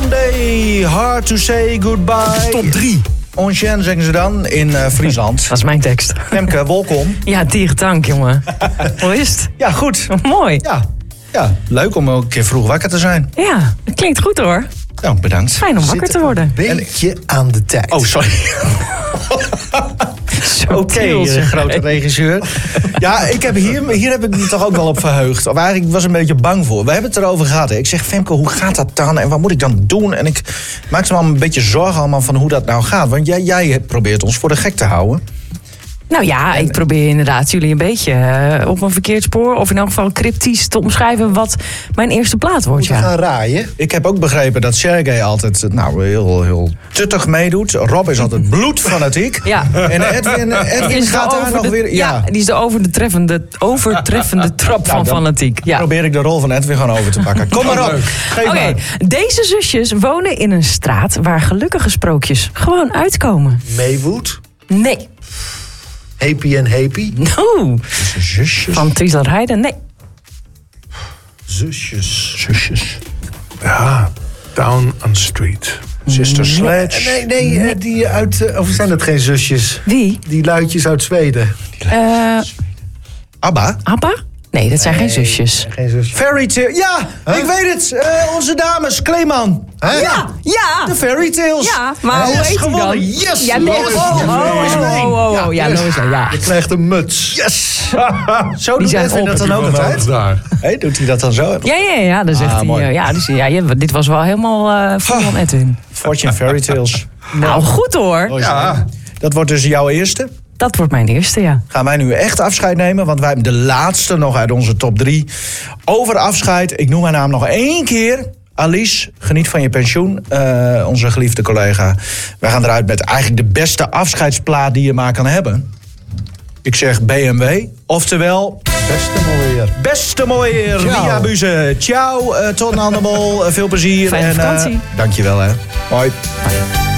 Sunday, hard to say goodbye. Top 3. Onchen zeggen ze dan in Friesland. Dat is mijn tekst. Femke, welkom. Ja, dierendank, jongen. Hoe is het? Ja, goed. Mooi. Ja, leuk om ook een keer vroeg wakker te zijn. Ja, dat klinkt goed hoor. Nou, bedankt. Fijn om wakker te worden. Beetje aan de tijd. Oh, sorry. Oké, grote regisseur. Ja, hier heb ik me toch ook wel op verheugd. Of eigenlijk was ik een beetje bang voor. We hebben het erover gehad. Hè. Ik zeg, Femke, hoe gaat dat dan? En wat moet ik dan doen? En ik maak me een beetje zorgen allemaal van hoe dat nou gaat. Want jij probeert ons voor de gek te houden. Nou ja, ik probeer inderdaad jullie een beetje op een verkeerd spoor... of in elk geval cryptisch te omschrijven wat mijn eerste plaat wordt. We gaan raaien. Ik heb ook begrepen dat Sergej altijd heel tuttig meedoet. Rob is altijd bloedfanatiek. Ja. En Edwin gaat daar nog weer... Ja, die is de overtreffende trap van fanatiek. Ja. Probeer ik de rol van Edwin gewoon over te pakken. Kom maar op. Oké, deze zusjes wonen in een straat waar gelukkige sprookjes gewoon uitkomen. Maywood. Nee. Happy en Happy. No. Zusjes. Van Triesland Heiden, nee. Zusjes. Ja, Down on the Street. Sister Sledge. Nee, die uit... of zijn dat geen zusjes? Wie? Die luidjes uit Zweden. ABBA. ABBA? Nee, dat zijn geen zusjes. Geen zusjes. Fairy Tale. Ja, ik weet het. Onze dames. Kleeman. Huh? Ja. De Fairy Tales. Ja, maar hoe heet die dan? gewonnen. Yes. Ja, nee. Lois Oh, Lane. ja, Lois Lane, ja. Je krijgt een muts. Yes. Zo Die doet zijn Edwin dat dan ook Heb je wel altijd? daar. Hey, doet hij dat dan zo? Ja, dan zegt hij. mooi. Dit was wel helemaal vol van Edwin. Fortune Fairy Tales. Nou, goed hoor. Ja. Dat wordt dus jouw eerste. Dat wordt mijn eerste, ja. Gaan wij nu echt afscheid nemen? Want wij hebben de laatste nog uit onze top 3. Over afscheid, ik noem haar naam nog 1 keer. Alice, geniet van je pensioen. Onze geliefde collega. Wij gaan eruit met eigenlijk de beste afscheidsplaat die je maar kan hebben. Ik zeg BMW. Oftewel... Beste mooie eer. Via Buze. Ciao, tot een ander mol. Veel plezier. Fijne vakantie. Dankjewel hè. Hoi.